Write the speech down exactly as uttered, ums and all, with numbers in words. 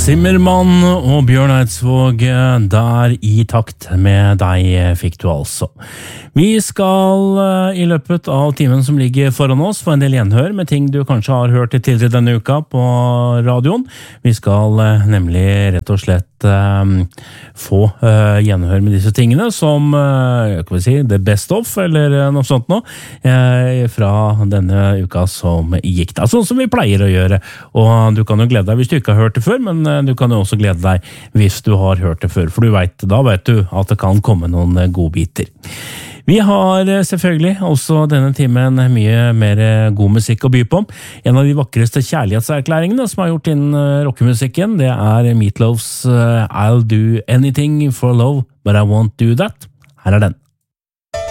Zimmermann og Bjørn Eidsvåg, der i takt med deg fikk du altså. Vi skal i løpet av timen som ligger foran oss få en del gjenhør med ting du kanskje har hørt tidligere denne uka på radioen. Vi skal nemlig rett og slett um, få uh, gjenhør med disse tingene som, uh, kan vi si, the best of, eller noe sånt nå, uh, fra denne uka som gikk da, sånn som vi pleier å gjøre. Og du kan jo glede deg hvis du ikke har hørt det før, men du kan jo også glede deg hvis du har hørt det før, for du vet, da vet du at det kan komme noen godbiter. Vi har selvfølgelig også denne timen mye mer god musikk å by på. En av de vakreste kjærlighetserklæringene som har gjort innen rockemusikken, det er Meat Loaf's I'll Do Anything for Love, But I Won't Do That. Her er den.